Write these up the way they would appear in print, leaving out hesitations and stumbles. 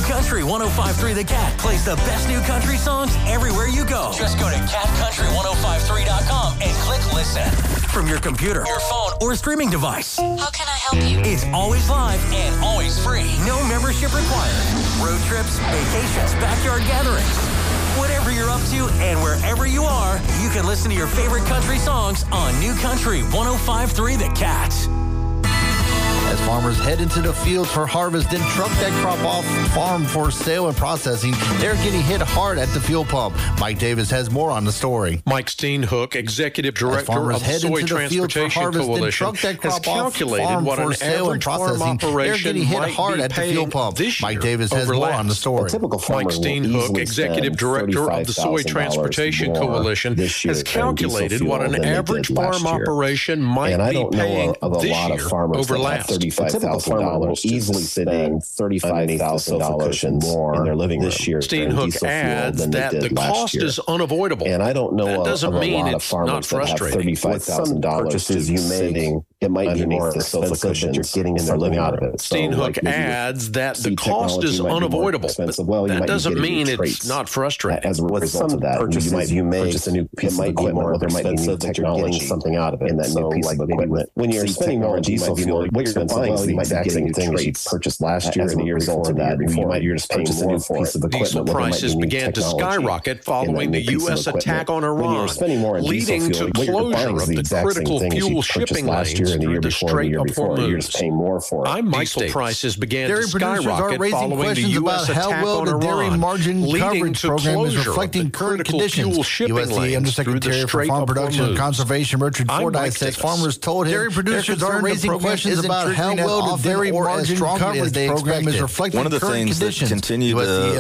New Country 105.3 The Cat plays the best new country songs everywhere you go. Just go to catcountry1053.com and click listen. From your computer, your phone, or streaming device. How can I help you? It's always live and always free. No membership required. Road trips, vacations, backyard gatherings. Whatever you're up to and wherever you are, you can listen to your favorite country songs on New Country 105.3 The Cat. As farmers head into the fields for harvest and truck that crop off farm for sale and processing, they're getting hit hard at the fuel pump. Mike Davis has more on the story. Mike Steenhoek, Executive Director of the Soy Transportation Coalition, has calculated what an average farm operation might be paying this year. Mike Davis has more on the story. Mike Steenhoek, Executive Director of the Soy Transportation Coalition, has calculated what an average farm operation might be paying this year over last. $35,000 easily spend $35,000 more in their living room this year. Steenhoek adds that the cost is unavoidable. And I don't know that doesn't mean a lot of it's farmers not frustrating. With some purchases you make, it might be more expensive that you're getting in their living out of it. Steenhoek adds that the cost is unavoidable. That doesn't mean it's not frustrating. As a result of that, purchases you make, purchase a new piece of equipment, there might be new technology, you're getting something out of it. And that new piece of equipment. When you're spending more on diesel fuel, what you're buying is the exact same thing that you purchased last year and the year before that. You're just paying more for it. Diesel prices began to skyrocket following the U.S. attack on Iran, leading to closure of the critical fuel shipping lanes through the Strait of Hormuz. Diesel prices began to skyrocket following the U.S. attack on Iran, leading to closure of the critical fuel shipping lanes through the Strait of Hormuz. Conservation Richard Fordyce says farmers told him dairy producers are raising questions about how well the dairy margin coverage program is reflecting one of the things that continue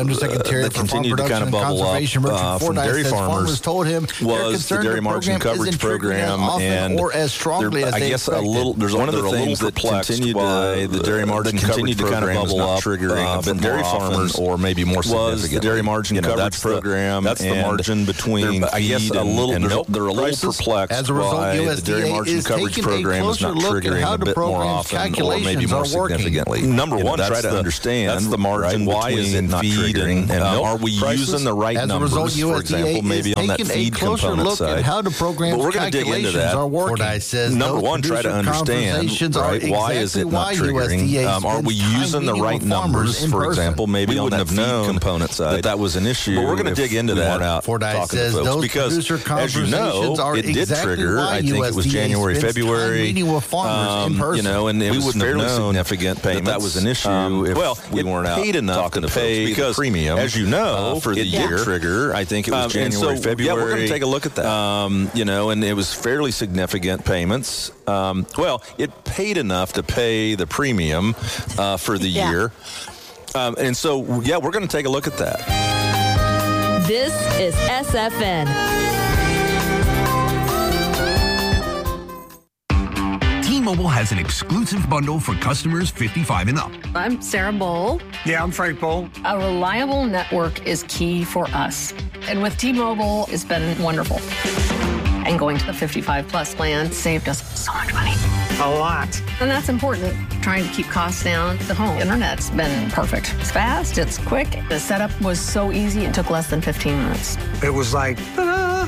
to kind of bubble up from dairy farmers was the dairy margin coverage program, and I guess there's one of the things that continued the dairy margin coverage program is not triggering from dairy farmers, or maybe more significant, the dairy margin coverage program. That's the margin between feed and milk. They're a little perplexed why the dairy margin coverage program is not triggering a bit more often, or maybe more significantly. Number one, try to understand that's the margin. Why is it not triggering? And are we using the right numbers? For example, maybe on that feed component side. But we're going to dig into that. Number one, try to understand why is it not triggering? Are we using the right numbers? For example, maybe on that feed component side that was an issue. But we're going to dig into that. Talking to folks, because as you know, it did trigger. I think it was January, February. And it was fairly significant payment. That was an issue. If we weren't out paid enough to pay because premium, as you know, for the year trigger. I think it was January, February. Yeah, we're going to take a look at that. And it was fairly significant payments. It paid enough to pay the premium for the year. We're going to take a look at that. This is SFN. T-Mobile has an exclusive bundle for customers 55 and up. I'm Sarah Bowl. Yeah, I'm Frank Bowl. A reliable network is key for us. And with T-Mobile, it's been wonderful. And going to the 55 plus plan saved us so much money. A lot. And that's important. Trying to keep costs down. The home internet's been perfect. It's fast, it's quick. The setup was so easy, it took less than 15 minutes. It was like, ta-da!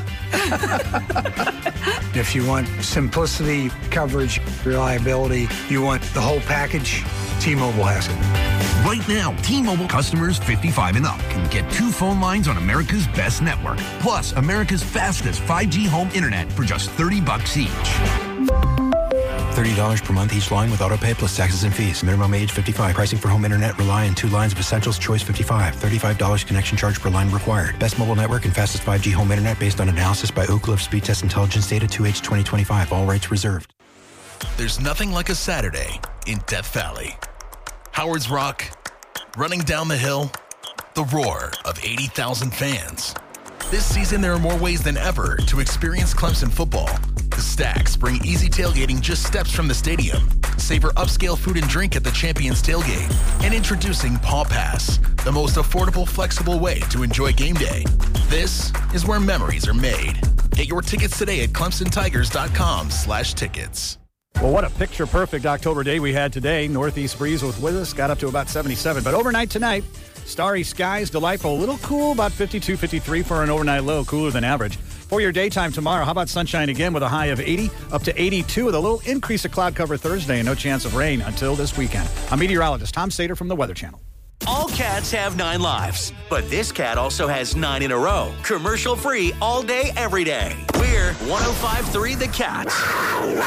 If you want simplicity, coverage, reliability, you want the whole package, T-Mobile has it. Right now, T-Mobile customers 55 and up can get 2 phone lines on America's best network, plus America's fastest 5G home internet for just $30 each. $30 per month each line with autopay plus taxes and fees. Minimum age 55. Pricing for home internet rely on 2 lines of Essentials Choice 55. $35 connection charge per line required. Best mobile network and fastest 5G home internet based on analysis by Oak Cliff Speed Test Intelligence Data 2H 2025. All rights reserved. There's nothing like a Saturday in Death Valley. Howard's Rock, running down the hill, the roar of 80,000 fans. This season, there are more ways than ever to experience Clemson football. The Stacks bring easy tailgating just steps from the stadium. Savor upscale food and drink at the Champions Tailgate. And introducing Paw Pass, the most affordable, flexible way to enjoy game day. This is where memories are made. Get your tickets today at ClemsonTigers.com/tickets. Well, what a picture-perfect October day we had today. Northeast breeze was with us, got up to about 77. But overnight tonight, starry skies, delightful, a little cool, about 52, 53 for an overnight low, cooler than average. For your daytime tomorrow, how about sunshine again with a high of 80 up to 82 with a little increase of cloud cover Thursday and no chance of rain until this weekend. I'm meteorologist Tom Sater from the Weather Channel. All cats have 9 lives, but this cat also has 9 in a row. Commercial free all day, every day. We're 105.3 The Cat.